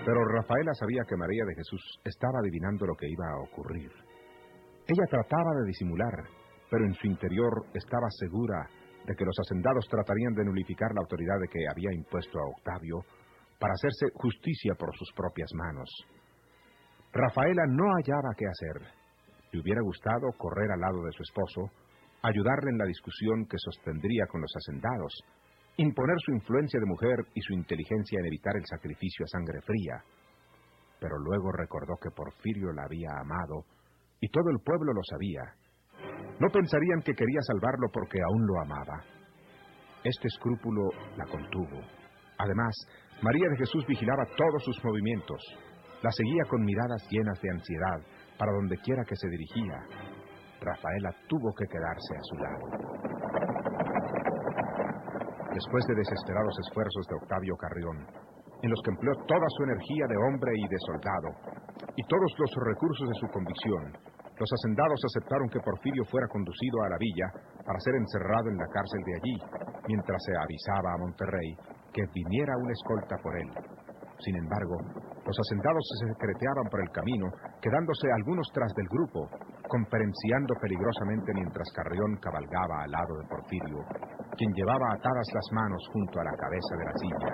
Pero Rafaela sabía que María de Jesús estaba adivinando lo que iba a ocurrir. Ella trataba de disimular, pero en su interior estaba segura de que los hacendados tratarían de nulificar la autoridad de que había impuesto a Octavio para hacerse justicia por sus propias manos. Rafaela no hallaba qué hacer. Le hubiera gustado correr al lado de su esposo, ayudarle en la discusión que sostendría con los hacendados, imponer su influencia de mujer y su inteligencia en evitar el sacrificio a sangre fría. Pero luego recordó que Porfirio la había amado, y todo el pueblo lo sabía. No pensarían que quería salvarlo porque aún lo amaba. Este escrúpulo la contuvo. Además, María de Jesús vigilaba todos sus movimientos. La seguía con miradas llenas de ansiedad para donde quiera que se dirigía. Rafaela tuvo que quedarse a su lado. Después de desesperados esfuerzos de Octavio Carrión, en los que empleó toda su energía de hombre y de soldado, y todos los recursos de su convicción, los hacendados aceptaron que Porfirio fuera conducido a la villa para ser encerrado en la cárcel de allí, mientras se avisaba a Monterrey que viniera una escolta por él. Sin embargo, los hacendados se secreteaban por el camino, quedándose algunos tras del grupo, conferenciando peligrosamente mientras Carrión cabalgaba al lado de Porfirio, quien llevaba atadas las manos junto a la cabeza de la silla.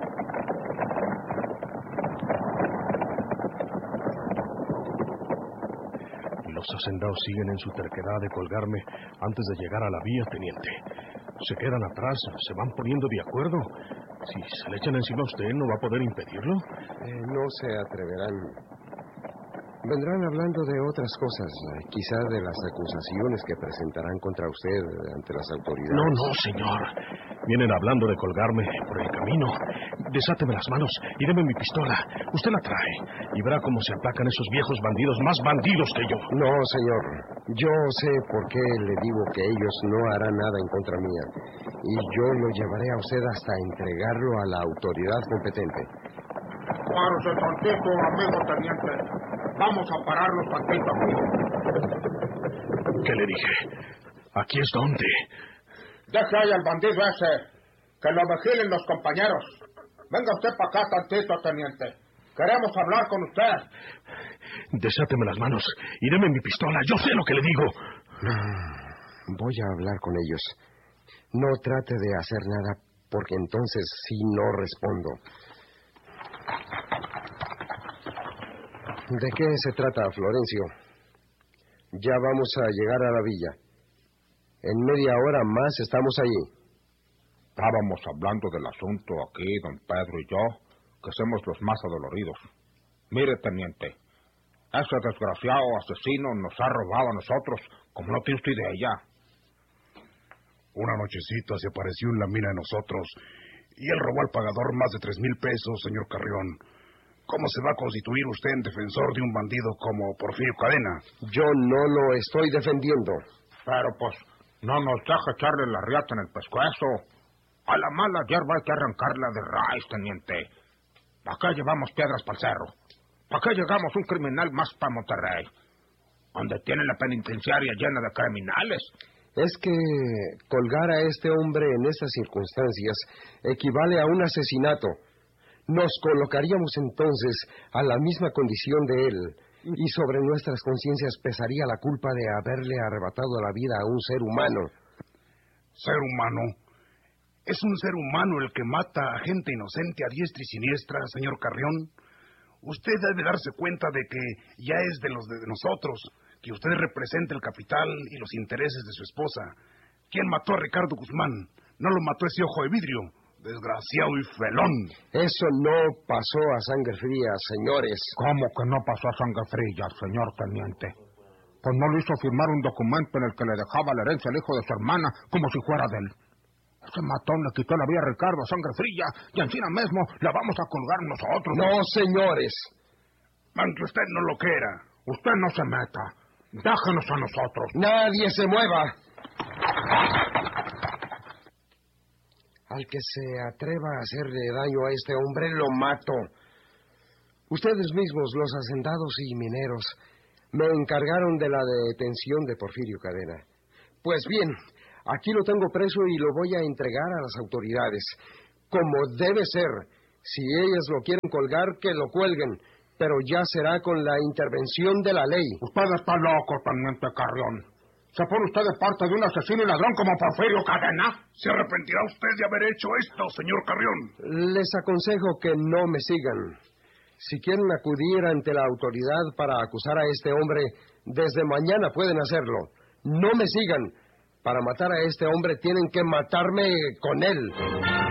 Los hacendados siguen en su terquedad de colgarme antes de llegar a la vía, teniente. Se quedan atrás, se van poniendo de acuerdo. Si se le echan encima a usted, ¿no va a poder impedirlo? No se atreverán. Vendrán hablando de otras cosas, quizá de las acusaciones que presentarán contra usted ante las autoridades. No, señor. Vienen hablando de colgarme por el camino. Desáteme las manos y deme mi pistola. Usted la trae y verá cómo se aplacan esos viejos bandidos, más bandidos que yo. No, señor. Yo sé por qué le digo que ellos no harán nada en contra mía. Y yo lo llevaré a usted hasta entregarlo a la autoridad competente. Párese tantito, amigo teniente. Vamos a pararnos tantito, amigo. ¿Qué le dije? ¿Aquí es donde? Deje ahí al bandido ese. Que lo vigilen los compañeros. Venga usted para acá tantito, teniente. Queremos hablar con usted. Desáteme las manos y deme mi pistola. Yo sé lo que le digo. Voy a hablar con ellos. No trate de hacer nada, porque entonces sí no respondo. ¿De qué se trata, Florencio? Ya vamos a llegar a la villa. En media hora más estamos allí. Estábamos hablando del asunto aquí, don Pedro y yo, que somos los más adoloridos. Mire, teniente, ese desgraciado asesino nos ha robado a nosotros, como no tiene usted idea. Una nochecita se apareció en la mina de nosotros y él robó al pagador más de 3,000 pesos, señor Carrión. ¿Cómo se va a constituir usted en defensor de un bandido como Porfirio Cadena? Yo no lo estoy defendiendo. Pero pues, no nos deja echarle la riata en el pescuezo. A la mala hierba hay que arrancarla de raíz, teniente. ¿Para qué llevamos piedras para el cerro? ¿Para qué llegamos un criminal más para Monterrey? Donde tienen la penitenciaria llena de criminales. Es que colgar a este hombre en estas circunstancias equivale a un asesinato. Nos colocaríamos entonces a la misma condición de él, y sobre nuestras conciencias pesaría la culpa de haberle arrebatado la vida a un ser humano. ¿Ser humano? ¿Es un ser humano el que mata a gente inocente a diestra y siniestra, señor Carrión? Usted debe darse cuenta de que ya es de los de nosotros, que usted representa el capital y los intereses de su esposa. ¿Quién mató a Ricardo Guzmán? No lo mató ese ojo de vidrio. Desgraciado y felón. Eso no pasó a sangre fría, señores. ¿Cómo que no pasó a sangre fría, señor teniente? Pues no le hizo firmar un documento en el que le dejaba la herencia al hijo de su hermana como si fuera de él. Ese matón le quitó la vida a Ricardo a sangre fría y encima mismo la vamos a colgar nosotros. No, señores. Aunque usted no lo quiera. Usted no se meta. Déjenos a nosotros. Nadie se mueva. Al que se atreva a hacerle daño a este hombre, lo mato. Ustedes mismos, los hacendados y mineros, me encargaron de la detención de Porfirio Cadena. Pues bien, aquí lo tengo preso y lo voy a entregar a las autoridades, como debe ser, Si ellas lo quieren colgar, que lo cuelguen, pero ya será con la intervención de la ley. Usted está loco, teniente Carrión. ¿Se pone usted de parte de un asesino y ladrón como Porfirio Cadena? ¿Se arrepentirá usted de haber hecho esto, señor Carrión? Les aconsejo que no me sigan. Si quieren acudir ante la autoridad para acusar a este hombre, desde mañana pueden hacerlo. No me sigan. Para matar a este hombre tienen que matarme con él.